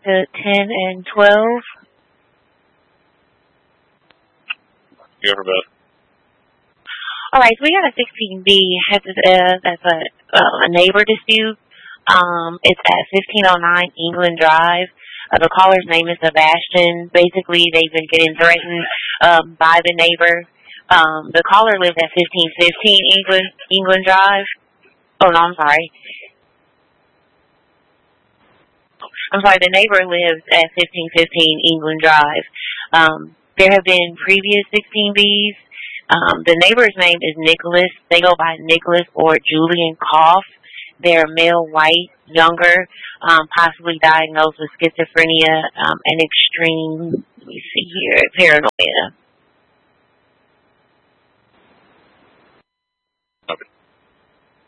to 10 and 12. Go for both. All right, so we got a 16B. That's a neighbor dispute. It's at 1509 England Drive. The caller's name is Sebastian. Basically, they've been getting threatened by the neighbor. The caller lives at 1515 England Drive. Oh, no, I'm sorry. The neighbor lives at 1515 England Drive. There have been previous 16Bs. The neighbor's name is Nicholas. They go by Nicholas or Julian Koff. They're male, white, younger, possibly diagnosed with schizophrenia and extreme, let me see here, paranoia.